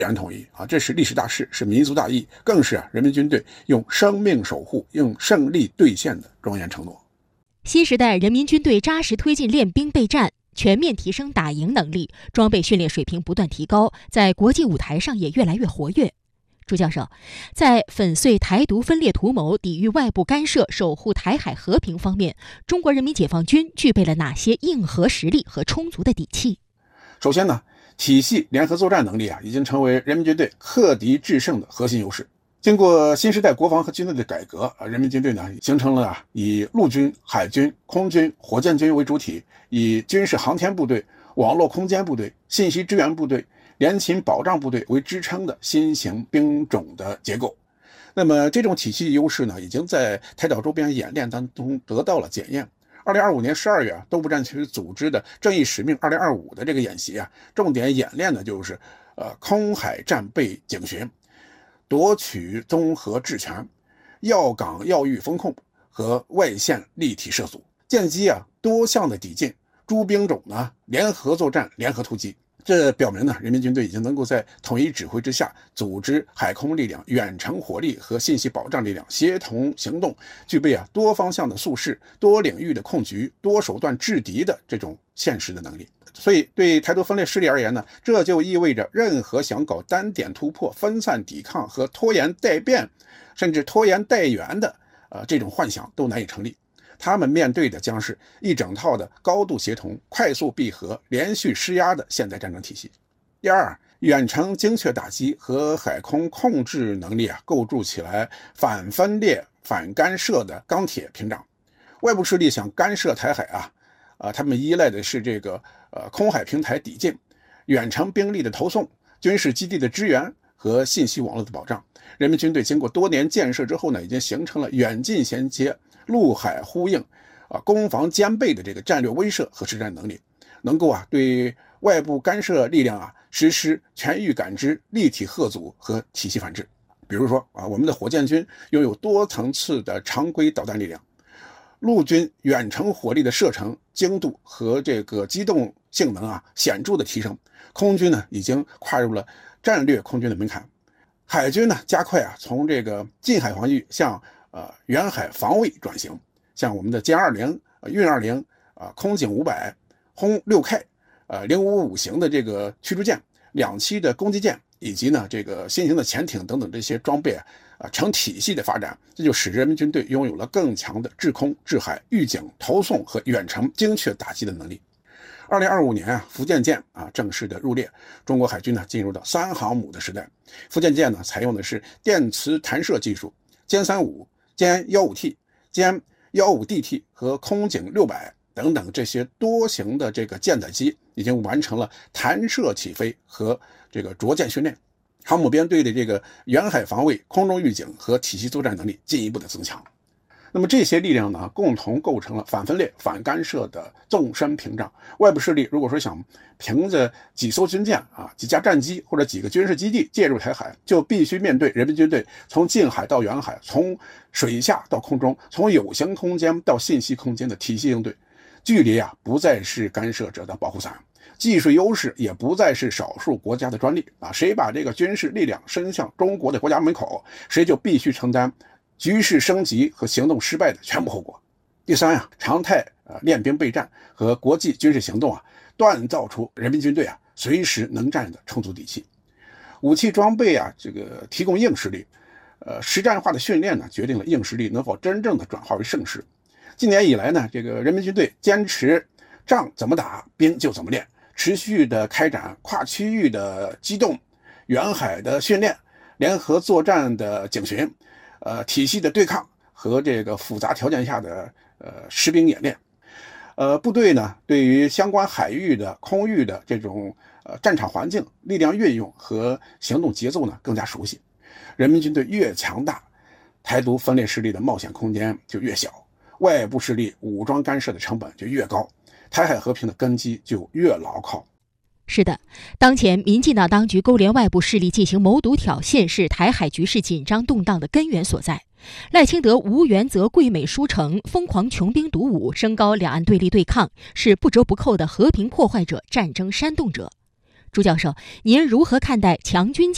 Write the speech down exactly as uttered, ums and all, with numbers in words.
然统一啊，这是历史大事，是民族大义，更是啊人民军队用生命守护、用胜利兑现的庄严承诺。 新时代人民军队扎实推进练兵备战，全面提升打赢能力，装备训练水平不断提高，在国际舞台上也越来越活跃。朱教授，在粉碎台独分裂图谋、抵御外部干涉、守护台海和平方面，中国人民解放军具备了哪些硬核实力和充足的底气？ 首先呢，体系联合作战能力啊，已经成为人民军队克敌制胜的核心优势。经过新时代国防和军队的改革啊，人民军队呢形成了啊以陆军、海军、空军、火箭军为主体，以军事航天部队、网络空间部队、信息支援部队、联勤保障部队为支撑的新型兵种的结构。那么这种体系优势呢，已经在台岛周边演练当中得到了检验。二零二五年十二月啊，东部战区组织的正义使命二零二五的这个演习啊，重点演练的就是呃空海战备警巡、夺取综合制权、要岗要域风控和外线立体射阻，建基啊多项的抵近，诸兵种呢联合作战、联合突击。这表明呢，人民军队已经能够在统一指挥之下，组织海空力量、远程火力和信息保障力量协同行动，具备啊多方向的速视、多领域的控局、多手段制敌的这种现实的能力。所以对台独分裂势力而言呢，这就意味着任何想搞单点突破、分散抵抗和拖延待变，甚至拖延待援的呃这种幻想都难以成立。他们面对的将是一整套的高度协同、快速闭合、连续施压的现代战争体系。第二，远程精确打击和海空控制能力啊，构筑起来反分裂、反干涉的钢铁屏障。外部势力想干涉台海啊，啊，他们依赖的是这个呃空海平台抵近、远程兵力的投送、军事基地的支援和信息网络的保障。人民军队经过多年建设之后呢，已经形成了远近衔接、陆海呼应啊，攻防兼备的这个战略威慑和实战能力，能够啊对外部干涉力量啊实施全域感知、立体吓阻和体系反制。比如说啊，我们的火箭军拥有多层次的常规导弹力量，陆军远程火力的射程、精度和这个机动性能啊显著的提升，空军呢已经跨入了战略空军的门槛。海军呢加快啊从这个近海防御向呃远海防卫转型，像我们的歼二零、运二零、啊空警五百、轰六 K、呃零五五型的这个驱逐舰、两栖的攻击舰，以及呢这个新型的潜艇等等这些装备啊，啊成体系的发展，这就使人民军队拥有了更强的制空、制海、预警、投送和远程精确打击的能力。二零二五年啊，福建舰啊正式的入列，中国海军呢进入到三航母的时代。福建舰呢采用的是电磁弹射技术，歼三五、歼幺五 T、歼幺五 D T 和空警六百等等这些多型的这个舰载机，已经完成了弹射起飞和这个着舰训练。航母编队的这个远海防卫、空中预警和体系作战能力进一步的增强。那么这些力量呢，共同构成了反分裂、反干涉的纵深屏障。外部势力如果说想凭着几艘军舰啊、几架战机或者几个军事基地介入台海，就必须面对人民军队从近海到远海，从水下到空中，从有形空间到信息空间的体系应对。距离啊，不再是干涉者的保护伞，技术优势也不再是少数国家的专利啊！谁把这个军事力量伸向中国的国家门口，谁就必须承担局势升级和行动失败的全部后果。第三啊，常态呃练兵备战和国际军事行动啊，锻造出人民军队啊随时能战的充足底气。武器装备啊，这个提供硬实力，呃，实战化的训练呢，决定了硬实力能否真正的转化为胜势。近年以来呢，这个人民军队坚持仗怎么打，兵就怎么练，持续的开展跨区域的机动、远海的训练、联合作战的警巡。呃，体系的对抗和这个复杂条件下的呃实兵演练，呃，部队呢对于相关海域的、空域的这种呃战场环境、力量运用和行动节奏呢更加熟悉。人民军队越强大，台独分裂势力的冒险空间就越小，外部势力武装干涉的成本就越高，台海和平的根基就越牢靠。 是的，当前民进党当局勾连外部势力进行谋独挑衅，是台海局势紧张动荡的根源所在。赖清德无原则跪美书城，疯狂穷兵黩武，升高两岸对立对抗，是不折不扣的和平破坏者、战争煽动者。朱教授，您如何看待强军